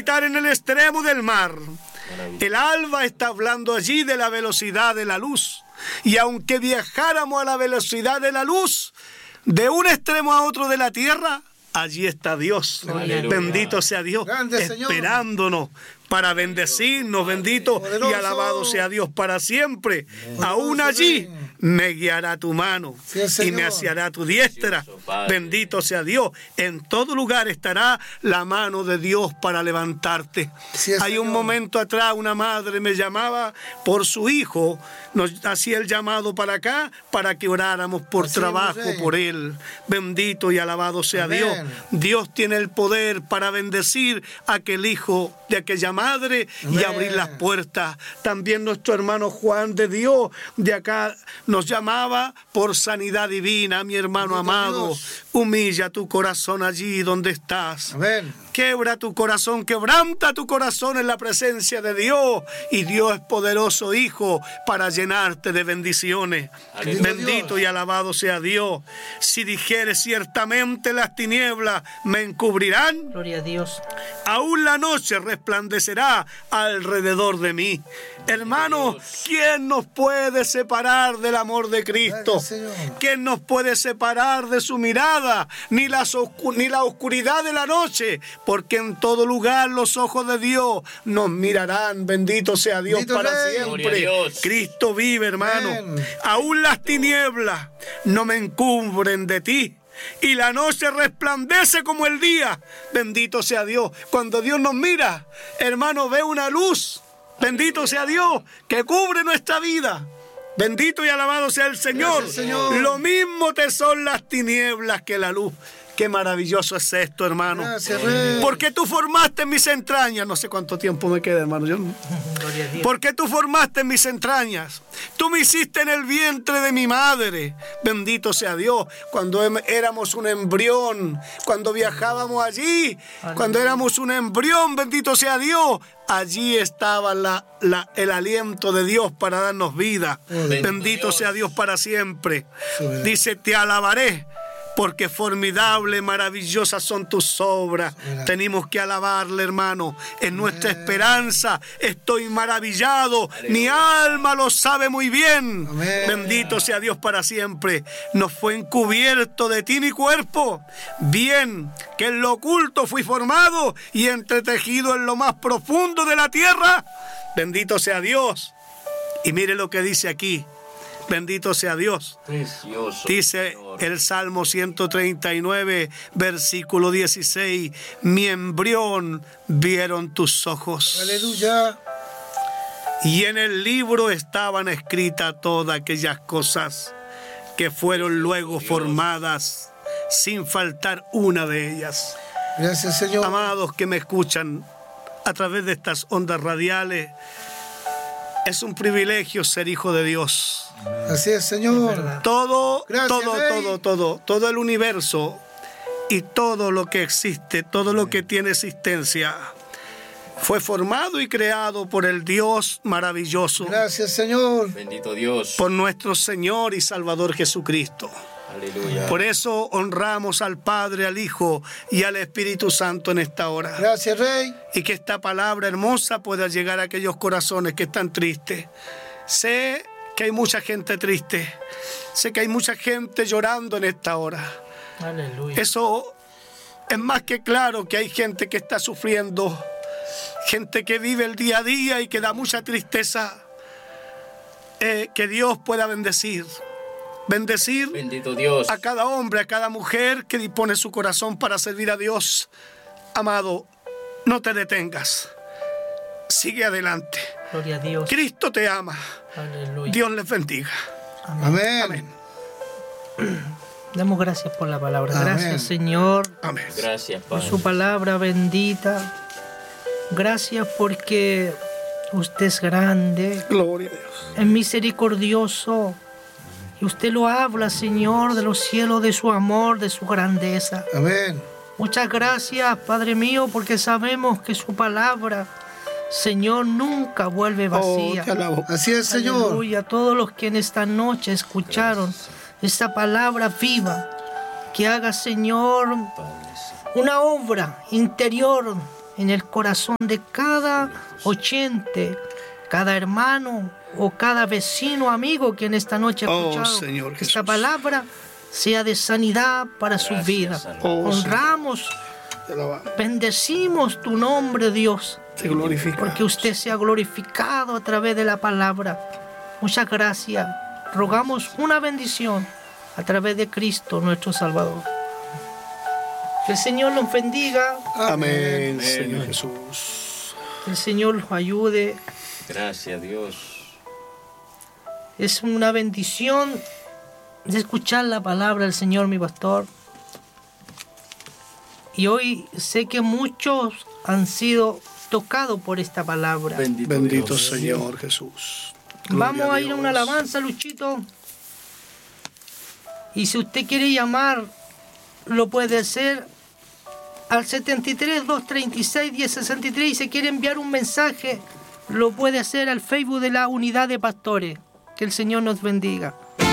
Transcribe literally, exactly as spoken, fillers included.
habitar en el extremo del mar. El alba está hablando allí de la velocidad de la luz. Y aunque viajáramos a la velocidad de la luz, de un extremo a otro de la tierra, allí está Dios. Aleluya. Bendito sea Dios, grande, esperándonos para bendecirnos. Bendito y alabado sea Dios para siempre. Poderoso. Aún allí me guiará tu mano, sí, y me asiará tu diestra. Bendito sea Dios. En todo lugar estará la mano de Dios para levantarte. Sí, Hay Señor. Un momento atrás una madre me llamaba por su hijo, nos hacía el llamado para acá para que oráramos por Así trabajo es, por él. Bendito y alabado sea Amén. Dios. Dios tiene el poder para bendecir a aquel hijo de aquella madre Amén. Y abrir las puertas. También nuestro hermano Juan de Dios de acá nos llamaba por sanidad divina. Mi hermano Bendito amado, Dios. Humilla tu corazón allí donde estás. Amén. Quebra tu corazón, quebranta tu corazón en la presencia de Dios. Y Dios es poderoso, hijo, para llenarte de bendiciones. Aleluya. Bendito Dios. Y alabado sea Dios. Si dijeres ciertamente las tinieblas me encubrirán. Gloria a Dios. Aún la noche resplandecerá alrededor de mí. Hermano, ¿quién nos puede separar del amor de Cristo? ¿Quién nos puede separar de su mirada? Ni la, ni la oscuridad de la noche. Porque en todo lugar los ojos de Dios nos mirarán. Bendito sea Dios Bendito para Rey. Siempre. Cristo vive, hermano. Amén. Aún las tinieblas no me encubren de ti. Y la noche resplandece como el día. Bendito sea Dios. Cuando Dios nos mira, hermano, ve una luz. Bendito sea Dios que cubre nuestra vida. Bendito y alabado sea el Señor. Gracias, Señor. Lo mismo te son las tinieblas que la luz. Qué maravilloso es esto, hermano. Gracias, Rey. Porque tú formaste en mis entrañas. No sé cuánto tiempo me queda, hermano. Yo... Porque tú formaste en mis entrañas. Tú me hiciste en el vientre de mi madre. Bendito sea Dios. Cuando éramos un embrión, cuando viajábamos allí, Aleluya. Cuando éramos un embrión, bendito sea Dios, allí estaba la, la, el aliento de Dios para darnos vida. Bendito, bendito sea Dios para siempre. Dice, te alabaré. Porque formidable, maravillosas son tus obras. Mira. Tenemos que alabarle, hermano. En nuestra Amén. Esperanza estoy maravillado. Aleluya. Mi alma lo sabe muy bien. Amén. Bendito sea Dios para siempre. Nos fue encubierto de ti mi cuerpo. Bien, que en lo oculto fui formado y entretejido en lo más profundo de la tierra. Bendito sea Dios. Y mire lo que dice aquí. Bendito sea Dios. Precioso, dice Señor. El Salmo ciento treinta y nueve, versículo dieciséis. Mi embrión vieron tus ojos. Aleluya. Y en el libro estaban escritas todas aquellas cosas que fueron luego Dios. Formadas sin faltar una de ellas. Gracias, Señor. Amados que me escuchan a través de estas ondas radiales, es un privilegio ser hijo de Dios. Así es, Señor. Todo, Gracias, todo, Rey. todo, todo, todo el universo y todo lo que existe, todo lo que tiene existencia, fue formado y creado por el Dios maravilloso. Gracias, Señor. Bendito Dios. Por nuestro Señor y Salvador Jesucristo. Aleluya. Por eso honramos al Padre, al Hijo y al Espíritu Santo en esta hora. Gracias, Rey. Y que esta palabra hermosa pueda llegar a aquellos corazones que están tristes. Sé que hay mucha gente triste. Sé que hay mucha gente llorando en esta hora. Aleluya. Eso es más que claro, que hay gente que está sufriendo. Gente que vive el día a día y que da mucha tristeza. Eh, que Dios pueda bendecir. Bendecir Bendito Dios. A cada hombre, a cada mujer que dispone su corazón para servir a Dios. Amado, no te detengas. Sigue adelante. Gloria a Dios. Cristo te ama. Aleluya. Dios les bendiga. Amén. Amén. Damos gracias por la palabra. Amén. Gracias, Señor. Amén. Gracias, Padre. Por su palabra bendita. Gracias porque usted es grande. Gloria a Dios. Es misericordioso. Y usted lo habla, Señor, de los cielos, de su amor, de su grandeza. Amén. Muchas gracias, Padre mío, porque sabemos que su palabra, Señor, nunca vuelve vacía. Oh, así es, Señor. Aleluya. Todos los que en esta noche escucharon esta palabra viva, que haga, Señor, una obra interior en el corazón de cada oyente, cada hermano o cada vecino, amigo que en esta noche ha escuchado oh, Señor esta Jesús. palabra, sea de sanidad para su vida. Oh, honramos, bendecimos tu nombre, Dios, te glorificamos, porque usted se ha glorificado a través de la palabra. Muchas gracias. Rogamos una bendición a través de Cristo, nuestro Salvador. Que el Señor los bendiga. Amén, Amén. Señor Jesús. Que el Señor los ayude. Gracias, Dios. Es una bendición de escuchar la palabra del Señor, mi pastor. Y hoy sé que muchos han sido tocados por esta palabra. Bendito, Bendito Señor Jesús. Gloria Vamos a, a ir a una alabanza, Luchito. Y si usted quiere llamar, lo puede hacer al setenta y tres, doscientos treinta y seis, diez sesenta y tres. Y si quiere enviar un mensaje, lo puede hacer al Facebook de la Unidad de Pastores. Que el Señor nos bendiga.